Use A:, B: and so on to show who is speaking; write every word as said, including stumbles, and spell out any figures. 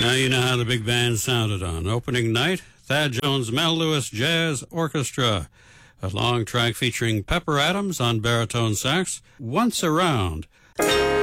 A: Now you know how the big band sounded on opening night. Thad Jones Mel Lewis Jazz Orchestra. A long track featuring Pepper Adams on baritone sax. Once Around.